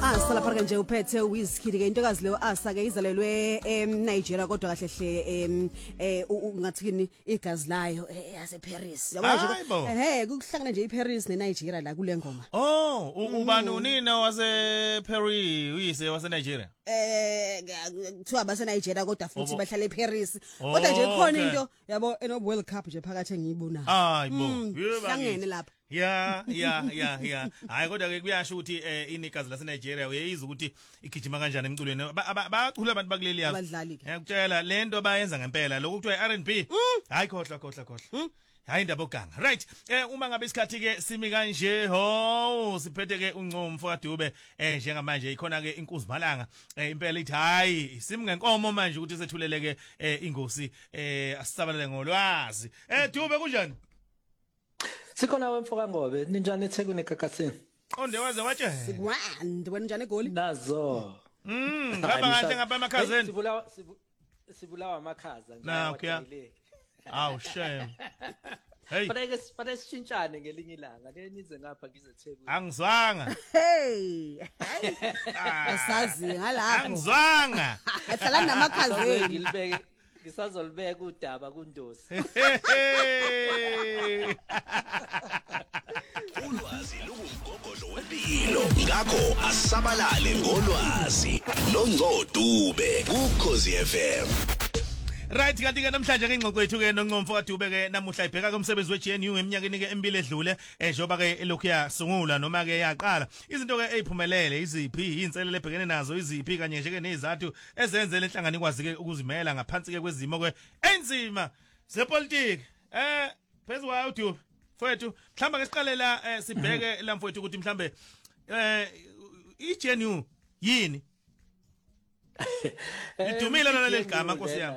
Asa lapha ke nje uphethe uWizkid ke intokazi leyo Asa ke izalelwe eNigeria kodwa kahle hle ngathi kini igazi layo yase Paris yabona nje kuhlangana nje iParis neNigeria la kule ngoma ubani unina wase Paris uyise wase Nigeria kuthiwa base Nigeria kodwa futhi bahlala eParis kodwa nje khona into yabo eno World Cup nje phakathi engiyibonayo hayibo hlangene lapha ya hayi kodwa ke kuyasho ukuthi inikazi lase Nigeria uyeyiza ukuthi igijima kanjani emculweni bayachula abantu bakuleli yazi ngiyakutshela lento bayenza ngempela lokho kuthiwa R&B hayi khohla hayi indaba oganga right uma ngabe isikhathi ke simi kanje siphethe ke uNcomfo kaDube njengamanje ikhona ke inkuzi malanga impela ithi hayi simi ngenkomo manje ukuthi sethuleleke ingosi asisabalele ngolwazi Dube kunjani Sikhona wemfoka ngobe ninjani eThekwini eGagasini Onde waze watshela Sikwande wena njani eGoli Nazo ngaba kahle ngapha emakhazeni sibulawa amakhaza nje aw shame hey Fane sishintshane ngelinye ilanga lenize ngapha ngizeThekwini Angizwanga hey asazi ngalapho Angizwanga ahlala namakhazeni ngilibeke ngisazolibeka udaba kundosi Ulwazi lungumgogodlo wempilo ngakho asabalale ngolwazi noNgcodube kuKhosi FM Right kanti ke namhlanje ke ingxoxo yethu ke noNcomfo kaDube ke namuhla ibheka komsebenzi weGNU eminyakeni ke empilo edlule njoba ke elokhu yasungula noma ke yaqala izinto ke eziphumelele iziphi inselele ebhekene nazo iziphi kanye nje ke nezathu ezenzele inhlangano ikwazi ke ukuzimela ngaphansi ke kwezimo ke enzima zepolitiki phezukwa uDube mfowethu mhlamba ke siqalela sibheke la mfowethu ukuthi mhlambe iGNU yini Idumile lona legama Nkosi yami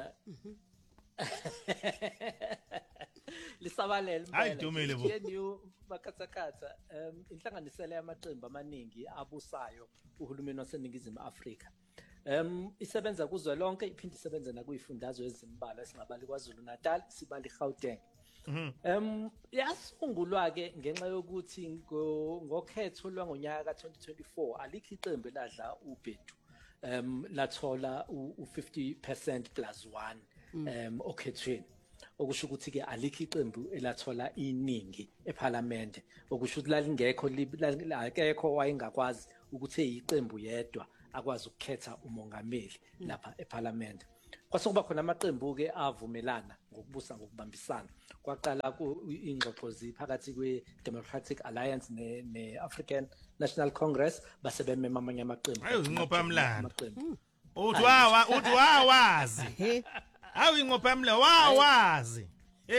Lisabalele hayi dumile bo GNU bakhathakhatha inhlanganisela yamaqembu amaningi abusayo uhulumeni waseNingizimu Afrika isebenza kuzwe lonke iphinde isebenza nakuyifundazwe ezimbalwa esingabali kwaZulu Natal sibali Gauteng yasungulwa ke ngenxa yokuthi ngokhetho lwangonyaka ka2024 alikho iqembu eladla ubhedu lathola u50% plus 1 okhethweni okusho ukuthi ke alikho iqembu elathola iningi eParliament okusho ukuthi lalingekho akekho wayengakwazi ukuthi eyiqembu yedwa akwazi ukukhetha umongameli lapha eParliament kwase kuba khona amaqembu ke avumelana ngokubusa ngokubambisana kwaqala ingxoxo ziphakathi kweDemocratic Alliance neAfrican National Congress base bemema amanye amaqembu ayo inqopha amlando uthi wawazi awu inqopha amlando wawazi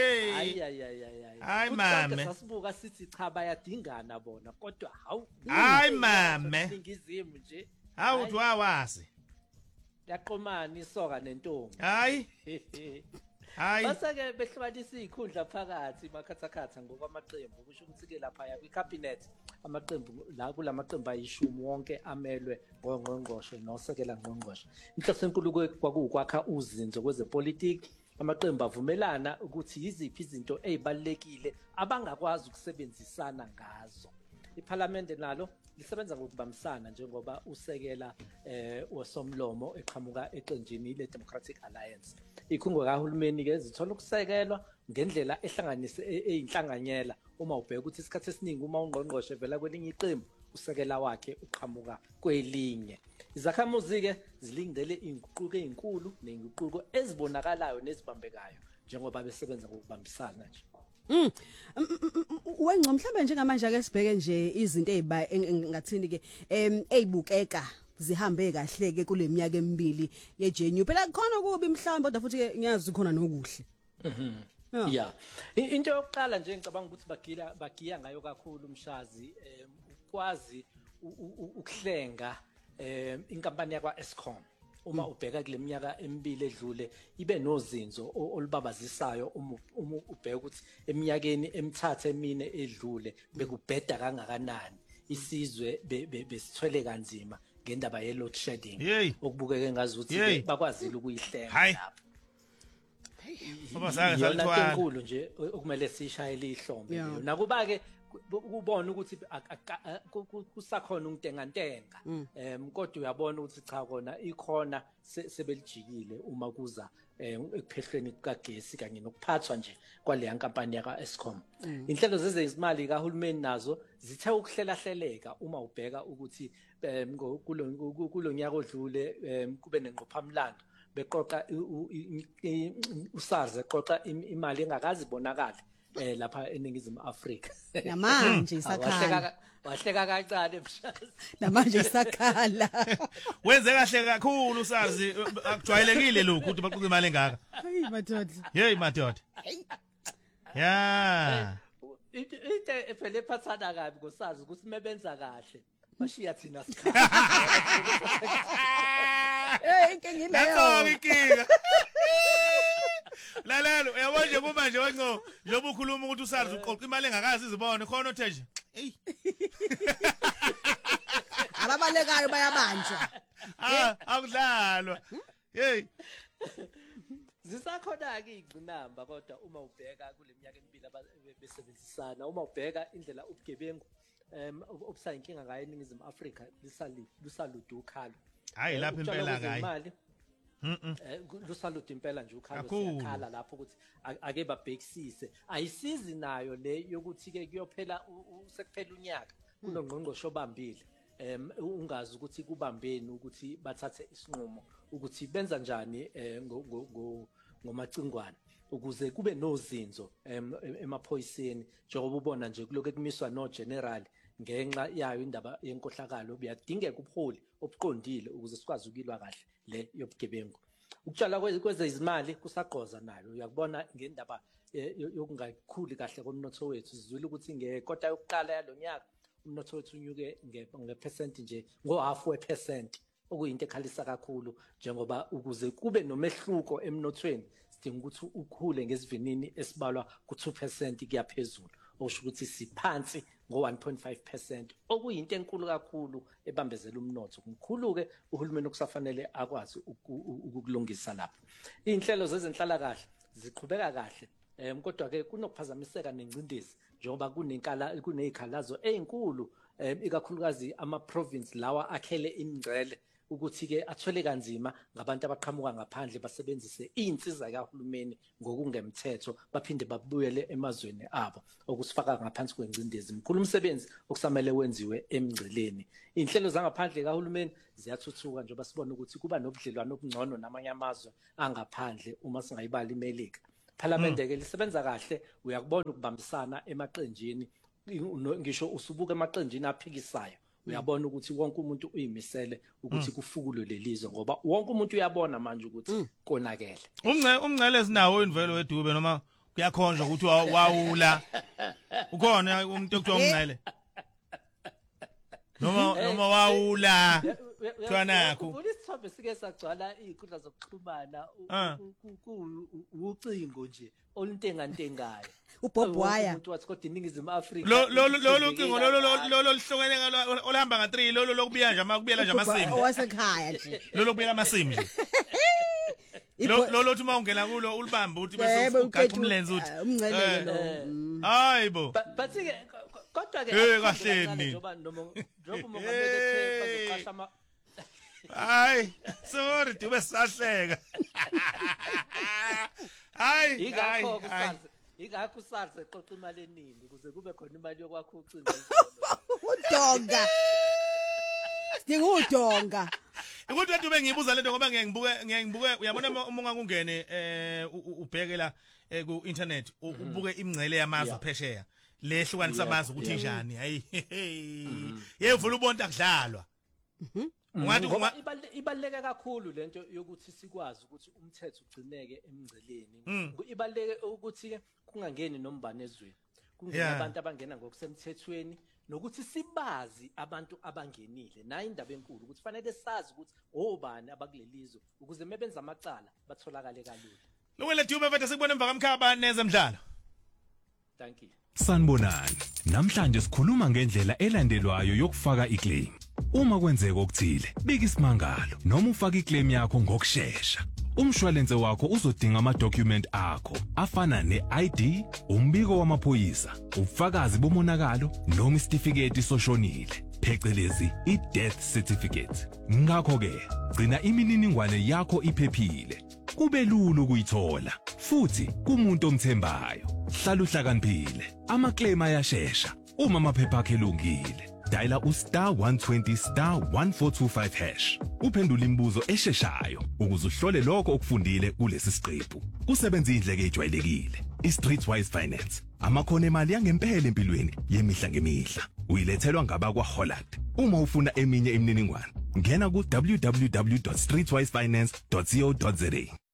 hayi mame sasibuka sithi cha bayadingana bona kodwa hayi mame Ningizimu nje hawu uthi wawazi yaqomana isoka nentombi hayi base ke behlukanisa izikhundla phakathi makhathakhatha ngokwamaqembu kusho ukuthi ke lapha ya kwicabinet amaqembu la kulamaqembu ayishumi wonke amelwe ngongqongqoshe nosekela ngqongqoshe inhloso enkulu kwakuwukwakha uzinzo kwezepolitiki amaqembu avumelana ukuthi yiziphi izinto ezibalekile abangakwazi ukusebenzisana ngazo iParliament nalo lisebenza ngokubambisana njengoba usekela osomlomo eqhamuka eqenjini leDemocratic Alliance ikhungo kahulumeni ke zithola ukusekelwa ngendlela ehlanganise einhlanganyela uma ubheka ukuthi isikhathi esiningi uma ungqongqoshe vela kwelinye iqembu usekela wakhe uqhamuka kwelinye izakhamuzi ke zilindele inguquko ezinkulu nezinguquko ezibonakalayo nezibambekayo njengoba besebenza ngokubambisana nje Wengco mhlambe njengamanje ake sibheke nje izinto engathini ke ezibukeka zihambe kahle ke kuleminyaka emibili yeGNU phela khona kubi mhlawumbe kodwa futhi ke ngiyazi khona nokuhle yeah into yokuqala nje ngicabanga ukuthi bagiya ngayo kakhulu umshazi ukwazi ukuhlenga inkampani yakwa Eskom uma ubheka kule minyaka emibili edlule ibe nozinzo olubabazisayo uma ubheka ukuthi eminyakeni emithathu emine edlule bekubheda kangakanani isizwe besithwele kanzima ngendaba ye load shedding okubukeke ngazuthi bakwazile ukuyihlenga lapho Ngoba sake salithwala enkulu nje okumele sishayele ihlombe nakuba ke ubona ukuthi kusakhona untengantenga kodwa uyabona ukuthi cha kona ikhona sebelijikile uma kuza ekuphehlweni kagesi kanye nokuphathwa nje kwaleya nkampani yaka Eskom. Inhlelo zezimali kahulumeni nazo zithe ukuhlelahleleka uma ubheka ukuthi kulonyaka odlule kube nenqophamlando beqoqa uSARS eqoqa imali engakazi bonakala lapha eningizimu Afrika. Namanje isakhala. Wahleka kancane mshazi. Namanje isakhala. Wenze kahle kakhulu uSARS akujwayelekile lokho ukuthi baqoqa imali engaka. Hayi madoda. Hey madoda. Yeah. Into efele phathana kabi ngoSARS ukuthi mebenza kahle bashiya thina sikhala. Inkinga ileyo. Inkinga. Lalelo uyabona nje kumanje wenco lobu ukhuluma ukuthi uSARS uqoqa imali engakazi izibone khona otheje. Hey. Ababalekayo bayabanjwa. Akudlalwa. Hey. Zisakhona ke ingcinamba kodwa uma ubheka kuleminyaka emibili besebenzisana uma ubheka indlela ubugebengu obusayinkinga ngayo eningizimu Afrika lisaludu ukhalo. Hayi lapha impela ngayi. Lusaludu impela nje ukhalo siyakhala lapho ukuthi ake babhekisise ayisizi nayo le yokuthi ke kuyophela sekuphela unyaka kunongqongqosho obambile ungazi ukuthi kubambeni ukuthi bathathe isinqumo ukuthi benza njani ngomacingwane ukuze kube nozinzo emaphoyiseni njengoba ubona nje kuloko kumiswa no general ngenxa yayo indaba yenkohlakalo buyadingeka ubuholi obuqondile ukuze sikwazi ukilwa kahle le yobugebengu. Ukutshala kwezezimali kusaqoza nayo uyakubona ngendaba yokungakhuli kahle komnotho wethu sizwile ukuthi ngekota yokuqala yalonyaka umnotho wethu unyuke ngepercent nje ngo-0.5%, okuyinto ekhalisa kakhulu njengoba ukuze kube nomehluko emnothweni sidinga ukuthi ukhule ngesivinini esibalwa ku2% kuyaphezulu okusho ukuthi siphansi ngo1.5%, okuyinto enkulu kakhulu ebambezela umnotho. Kumkhulu ke uhulumeni okusafanele akwazi ukulungisa lapho. Inhlelo zezenhlala kahle ziqhubeka kahle kodwa ke kunokuphazamiseka nengcindezi njengoba kunezikhalazo ezinkulu ikakhulukazi ama province lawa akhele imingcele ukuthi ke athwele kanzima ngabantu abaqhamuka ngaphandle basebenzise insiza kahulumeni ngokungemthetho baphinde babuyele emazweni abo okusifaka ngaphansi kwengcindezi. Mkhulu umsebenzi okusamele wenziwe emingceleni. Inhlelo zangaphandle kahulumeni ziyathuthuka njengoba sibona ukuthi kuba nobudlelwano obungcono namanye amazwe angaphandle uma singayibali iMelika. Parliament ke lisebenza kahle uyakubona ukubambisana emaqenjini ngisho usubuka emaqenjini aphikisayo uyabona ukuthi wonke umuntu uyimisele ukuthi kufukulwe lelizwe ngoba wonke umuntu uyabona manje ukuthi konakele. Umngcele sinawo imvelo weDube noma kuyakhonjwa ukuthi wawula ukhona umuntu okuthiwa umngcele noma wawula twanakho ulisithobe sike sagcwala izinkundla zokuxhumana ucingo nje oluntengantengayo uBob Wire umuntu wathi kodwa iningizimu Afrika lo cingo lo lihlokene olahamba nga3 lo lokubiya nje makubiyela nje amasimi owasekhaya nje lo lokubiyela amasimi nje lothi mawungena kulo ulibamba uthi bese ugaxa umlenze uthi umngcele lo hayibo bathi ke kodwa ke kahleni njengoba umongameli ethe bazoqasha ama hayi sorry Dube sahleka hayi ingakho uSARS eqoqa imali eningi ukuze kube khona imali yokwakha ucingo udonga udonga ukuthi Dube ngiyibuza lento ngoba ngiyayibuke uyabona uma ungakungene ubheke la ku internet ubuke imingcele yamazwe phesheya lehlukanisa amazwe ukuthi njani hayi yevula ubonta akudlalwa ngathi ibaluleke kakhulu lento yokuthi sikwazi ukuthi umthetho ugcineke emingceleni. Ibaluleke ukuthi ke kungangeni nombane ezweni kungena abantu abangena ngokusemthethweni nokuthi sibazi abantu abangenile nayo indaba enkulu ukuthi fanele sazi ukuthi obani abakulelizwe ukuze mebenza amacala batholakale kalula. Lokho Dube mfethu sikubona emva kamkhaba neze emdlalo. Thank you. Sanibonani. Namhlanje sikhuluma ngendlela elandelwayo yokufaka iclaim. Uma kwenzeka okuthile, bika isimangalo noma ufaka iclaim yakho ngokusheshsha. umshwalense wakho uzodinga ama-document akho afana ne-ID, umbiko wamaphoyisa, ubufakazi bomonakalo noma isitifiketi soshonile, phecelezi i-death certificate. Ngakho-ke, gcina imininingwane yakho iphephile. Kube lula ukuyithola, futhi kumuntu omthembayo. Hlala uhlakaniphile, ama-claim ayashesha. Uma amaphepha akho elungile, dayila *120*1425#. Uphendula imibuzo esheshayo ukuze uhlole lokho okufundile kulesi siqephu. Kusebenza indleke ejwayelekile. I-Streetwise Finance, amakhono emali yangempela empilweni yemihla ngemihla. Uyilethelwa ngabakwa Holland. Uma ufuna eminye imininingwane, ngena ku www.streetwisefinance.co.za.